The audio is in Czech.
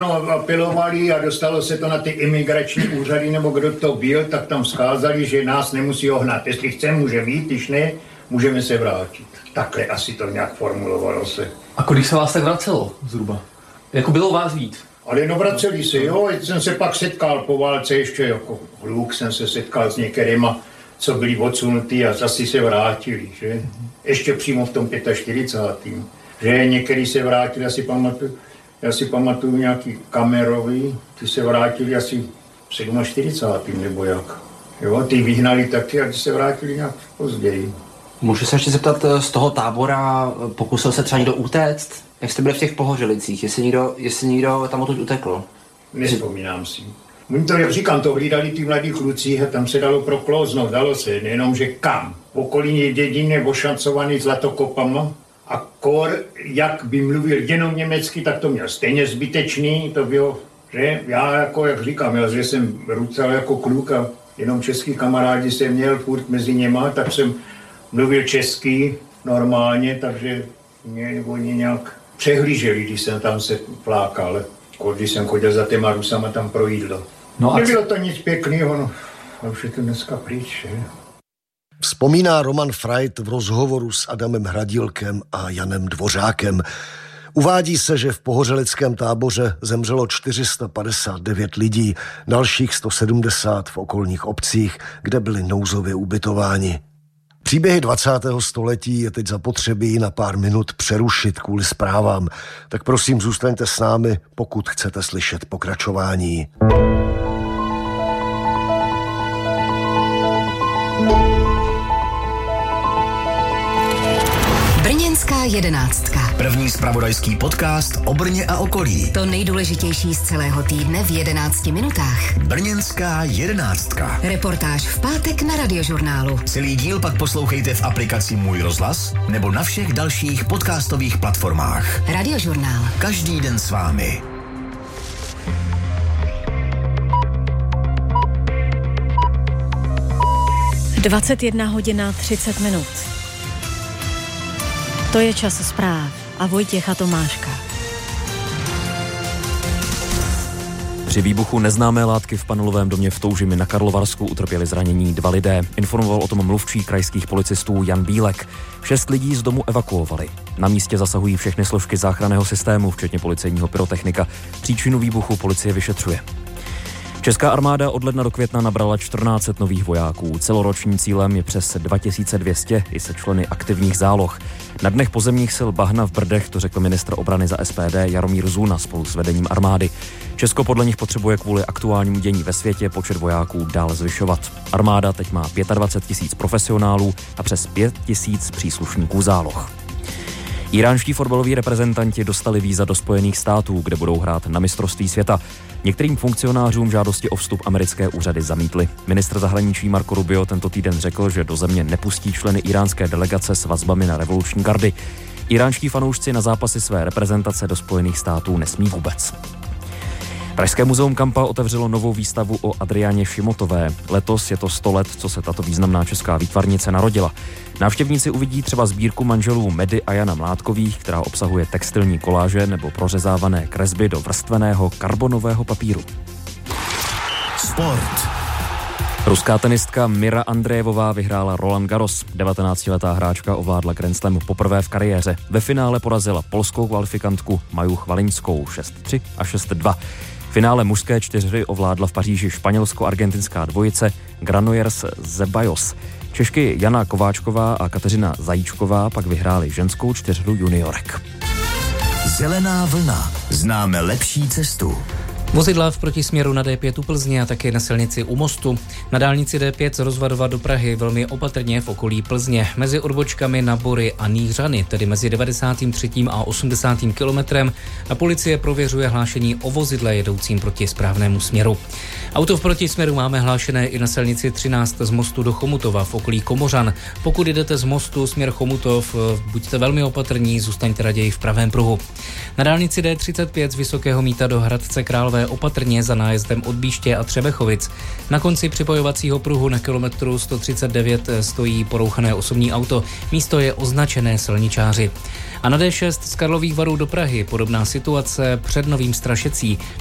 Apelovali a dostalo se to na ty imigrační úřady, nebo kdo to byl, tak tam vzkázali, že nás nemusí ohnat. Jestli chceme, může být, když ne, můžeme se vrátit. Takhle asi to nějak formulovalo se. A kolik se vás tak vracelo zhruba? Jako bylo vás víc? Ale no vraceli se, jo, jsem se pak setkal po válce ještě jako hluk, jsem se setkal s některýma, co byli odsunutí a zase se vrátili, že? Ještě přímo v tom 45. Že některý se vrátili, já si pamatuju nějaký Kamerový, ty se vrátili asi v 47. nebo jak. Jo, ty vyhnali taky a ty se vrátili nějak později. Můžu se ještě zeptat, z toho tábora pokusil se třeba někdo utéct? Jak jste byli v těch Pohořelicích? Jestli někdo tam odtud utekl? Nespomínám si. Oni to, jak říkám, to hlídali ty mladí kluci a tam se dalo proklouznout, dalo se, nejenom, že kam. V okolí dědiny ošancovaný zlatokopama a kor, jak by mluvil jenom německy, tak to měl stejně zbytečný, to bylo, že já jako, jak říkám, že jsem rucal jako kluk a jenom český kamarádi jsem měl furt mezi něma, tak jsem mluvil česky normálně, takže mě oni nějak přehlíželi, když jsem tam se plákal, když jsem chodil za těma Rusama tam pro jídlo. No nebylo to nic pěkného, no. A už je to dneska pryč, že? Vzpomíná Roman Freit v rozhovoru s Adamem Hradilkem a Janem Dvořákem. Uvádí se, že v Pohořelickém táboře zemřelo 459 lidí, dalších 170 v okolních obcích, kde byli nouzově ubytováni. Příběhy 20. století je teď zapotřebí na pár minut přerušit kvůli zprávám, tak prosím zůstaňte s námi, pokud chcete slyšet pokračování. Brněnská jedenáctka. První zpravodajský podcast o Brně a okolí. To nejdůležitější z celého týdne v 11 minutách. Brněnská jedenáctka. Reportáž v pátek na Radiožurnálu. Celý díl pak poslouchejte v aplikaci Můj rozhlas nebo na všech dalších podcastových platformách. Radiožurnál. Každý den s vámi. Dvacet hodina 30 minut. To je čas zpráv a Vojtěcha Tomáška. Při výbuchu neznámé látky v panelovém domě v Toužimi na Karlovarsku utrpěli zranění 2 lidé. Informoval o tom mluvčí krajských policistů Jan Bílek. 6 lidí z domu evakuovali. Na místě zasahují všechny složky záchranného systému, včetně policejního pyrotechnika. Příčinu výbuchu policie vyšetřuje. Česká armáda od ledna do května nabrala 1400 nových vojáků. Celoročním cílem je přes 2200 i se členy aktivních záloh. Na dnech pozemních sil Bahna v Brdech to řekl ministr obrany za SPD Jaromír Zuna spolu s vedením armády. Česko podle nich potřebuje kvůli aktuálnímu dění ve světě počet vojáků dál zvyšovat. Armáda teď má 25 000 profesionálů a přes 5 000 příslušníků záloh. Iránští fotbaloví reprezentanti dostali víza do Spojených států, kde budou hrát na mistrovství světa. Některým funkcionářům žádosti o vstup americké úřady zamítly. Ministr zahraničí Marco Rubio tento týden řekl, že do země nepustí členy iránské delegace s vazbami na revoluční gardy. Iránští fanoušci na zápasy své reprezentace do Spojených států nesmí vůbec. Pražské muzeum Kampa otevřelo novou výstavu o Adriáně Šimotové. Letos je to 100 let, co se tato významná česká výtvarnice narodila. Návštěvníci uvidí třeba sbírku manželů Medy a Jana Mládkových, která obsahuje textilní koláže nebo prořezávané kresby do vrstveného karbonového papíru. Sport. Ruská tenistka Mira Andreevová vyhrála Roland Garros. 19letá hráčka ovládla Grand Slam poprvé v kariéře. Ve finále porazila polskou kvalifikantku Maju Chvaliňskou 6-3 a 6-2. V finále mužské čtyřhry ovládla v Paříži španělsko-argentinská dvojice Granollers Zeballos. Češky Jana Kováčková a Kateřina Zajíčková pak vyhráli ženskou čtyřhru juniorek. Zelená vlna. Známe lepší cestu. Vozidla v protisměru na D5 u Plzně a také na silnici u Mostu. Na dálnici D5 z Rozvadova do Prahy velmi opatrně v okolí Plzně. Mezi odbočkami na Bory a Nýřany, tedy mezi 93. a 80. kilometrem, a policie prověřuje hlášení o vozidle jedoucím proti správnému směru. Auto v protisměru máme hlášené i na silnici 13 z Mostu do Chomutova v okolí Komořan. Pokud jdete z Mostu směr Chomutov, buďte velmi opatrní, zůstaňte raději v pravém pruhu. Na dálnici D35 z Vysokého Mýta do Hradce Králové rychle opatrně za nájezdem od Bíště a Třebechovic. Na konci připojovacího pruhu na kilometru 139 stojí porouchané osobní auto. Místo je označené silničáři. A na D6 z Karlových Varů do Prahy podobná situace před Novým Strašecí.